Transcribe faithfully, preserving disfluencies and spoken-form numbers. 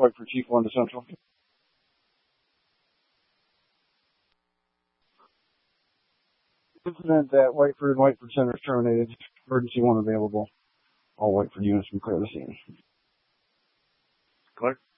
Whiteford, Chief one to Central. Incident at Whiteford and Whiteford Center is terminated. Emergency one available. All Whiteford units can clear the scene. Clark?